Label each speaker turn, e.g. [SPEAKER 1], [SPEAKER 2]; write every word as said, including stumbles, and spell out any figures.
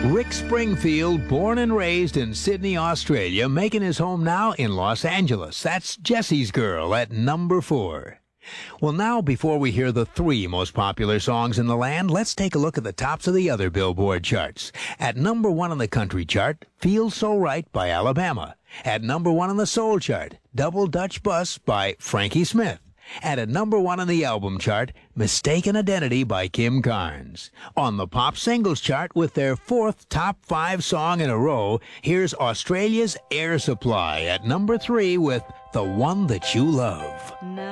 [SPEAKER 1] Rick Springfield, born and raised in Sydney, Australia, making his home now in Los Angeles. That's Jesse's Girl at number four. Well, now, before we hear the three most popular songs in the land, let's take a look at the tops of the other Billboard charts. At number one on the country chart, Feels So Right by Alabama. At number one on the soul chart, Double Dutch Bus by Frankie Smith. And at number one on the album chart, Mistaken Identity by Kim Carnes. On the pop singles chart with their fourth top five song in a row, here's Australia's Air Supply at number three with The One That You Love.